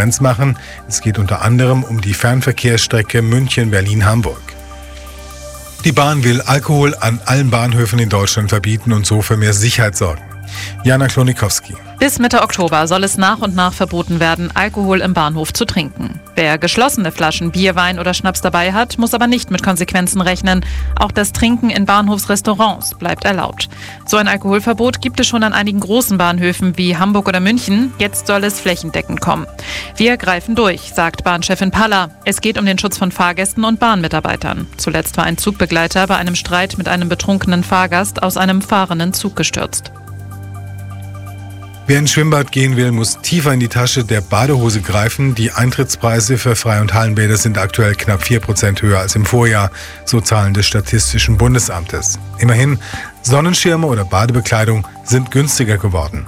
Konkurrenz machen. Es geht unter anderem um die Fernverkehrsstrecke München-Berlin-Hamburg. Die Bahn will Alkohol an allen Bahnhöfen in Deutschland verbieten und so für mehr Sicherheit sorgen. Jana Klonikowski. Bis Mitte Oktober soll es nach und nach verboten werden, Alkohol im Bahnhof zu trinken. Wer geschlossene Flaschen Bier, Wein oder Schnaps dabei hat, muss aber nicht mit Konsequenzen rechnen. Auch das Trinken in Bahnhofsrestaurants bleibt erlaubt. So ein Alkoholverbot gibt es schon an einigen großen Bahnhöfen wie Hamburg oder München. Jetzt soll es flächendeckend kommen. Wir greifen durch, sagt Bahnchefin Paller. Es geht um den Schutz von Fahrgästen und Bahnmitarbeitern. Zuletzt war ein Zugbegleiter bei einem Streit mit einem betrunkenen Fahrgast aus einem fahrenden Zug gestürzt. Wer ins Schwimmbad gehen will, muss tiefer in die Tasche der Badehose greifen. Die Eintrittspreise für Freie- und Hallenbäder sind aktuell knapp 4% höher als im Vorjahr, so Zahlen des Statistischen Bundesamtes. Immerhin, Sonnenschirme oder Badebekleidung sind günstiger geworden.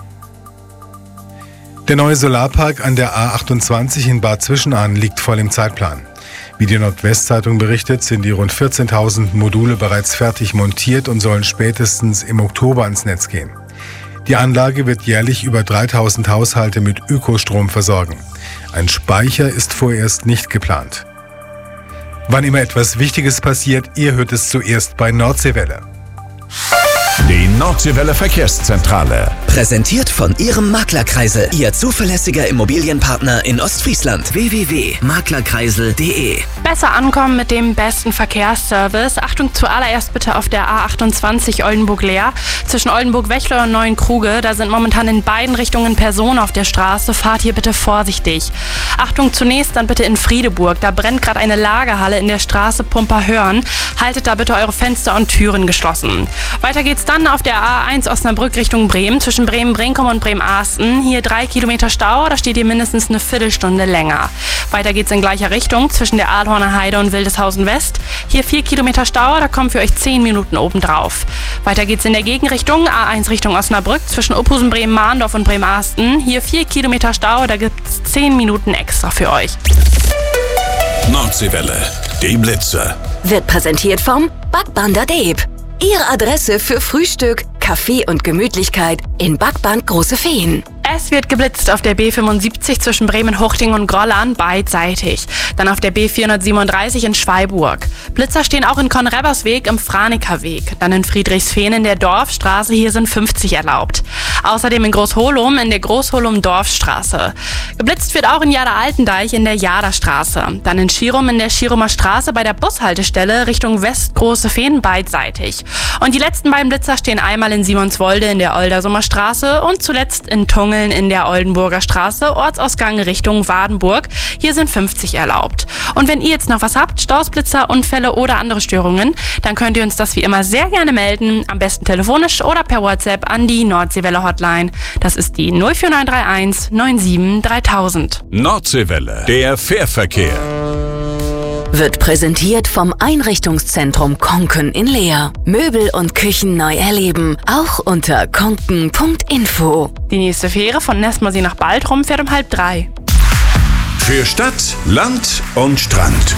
Der neue Solarpark an der A28 in Bad Zwischenahn liegt voll im Zeitplan. Wie die Nordwestzeitung berichtet, sind die rund 14.000 Module bereits fertig montiert und sollen spätestens im Oktober ans Netz gehen. Die Anlage wird jährlich über 3.000 Haushalte mit Ökostrom versorgen. Ein Speicher ist vorerst nicht geplant. Wann immer etwas Wichtiges passiert, ihr hört es zuerst bei Nordseewelle. Die Nordseewelle Verkehrszentrale. Präsentiert von Ihrem Maklerkreisel. Ihr zuverlässiger Immobilienpartner in Ostfriesland. www.maklerkreisel.de. Besser ankommen mit dem besten Verkehrsservice. Achtung, zuallererst bitte auf der A28 Oldenburg-Leer. Zwischen Oldenburg-Wechler und Neuenkruge. Da sind momentan in beiden Richtungen Personen auf der Straße. Fahrt hier bitte vorsichtig. Achtung, zunächst dann bitte in Friedeburg. Da brennt gerade eine Lagerhalle in der Straße Pumperhörn. Haltet da bitte eure Fenster und Türen geschlossen. Weiter geht's dann auf der A1 Osnabrück Richtung Bremen. Zwischen Bremen-Brinkum und Bremen-Ahsten. Hier 3 Kilometer Stau, da steht ihr mindestens eine Viertelstunde länger. Weiter geht's in gleicher Richtung zwischen der Ahlhorner Heide und Wildeshausen West. Hier 4 Kilometer Stau, da kommen für euch 10 Minuten obendrauf. Weiter geht's in der Gegenrichtung, A1 Richtung Osnabrück zwischen Uphusen, Bremen-Mahndorf und Bremen-Ahsten. Hier 4 Kilometer Stau, da gibt's 10 Minuten extra für euch. Nordseewelle, die Blitze. Wird präsentiert vom Backbander Deep. Ihre Adresse für Frühstück, Kaffee und Gemütlichkeit in Backband Große Feen. Es wird geblitzt auf der B75 zwischen Bremen-Huchting und Grollern beidseitig. Dann auf der B437 in Schweiburg. Blitzer stehen auch in Konreversweg im Franekerweg. Dann in Friedrichsfehn in der Dorfstraße, hier sind 50 erlaubt. Außerdem in Großholum in der Großholum-Dorfstraße. Geblitzt wird auch in Jader-Altendeich in der Jaderstraße. Dann in Schirum in der Schirumer Straße bei der Bushaltestelle Richtung West-Große Fehn beidseitig. Und die letzten beiden Blitzer stehen einmal in Simonswolde in der Oldersumer Straße und zuletzt in Tungeln in der Oldenburger Straße, Ortsausgang Richtung Wadenburg. Hier sind 50 erlaubt. Und wenn ihr jetzt noch was habt, Staus, Blitzer, Unfälle oder andere Störungen, dann könnt ihr uns das wie immer sehr gerne melden. Am besten telefonisch oder per WhatsApp an die Nordseewelle Hotline. Das ist die 04931 97 3000. Nordseewelle, der Fährverkehr. Wird präsentiert vom Einrichtungszentrum Konken in Leer. Möbel und Küchen neu erleben, auch unter konken.info. Die nächste Fähre von Nestmersee nach Baltrum fährt um 2:30. Für Stadt, Land und Strand.